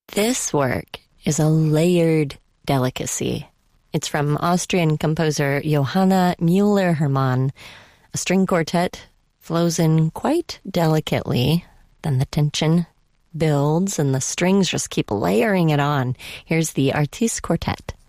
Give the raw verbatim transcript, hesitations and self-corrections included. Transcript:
This work is a layered delicacy. It's from Austrian composer Johanna Müller-Hermann. A string quartet flows in quite delicately, then the tension builds and the strings just keep layering it on. Here's the Artiste Quartet.